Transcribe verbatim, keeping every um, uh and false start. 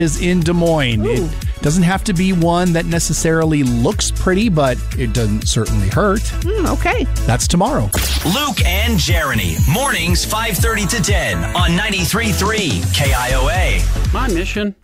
is in Des Moines. Ooh. It doesn't have to be one that necessarily looks pretty, but it doesn't certainly hurt. Mm, okay. That's tomorrow. Luke and Jeremy, mornings five thirty to ten on ninety-three point three K I O A. My mission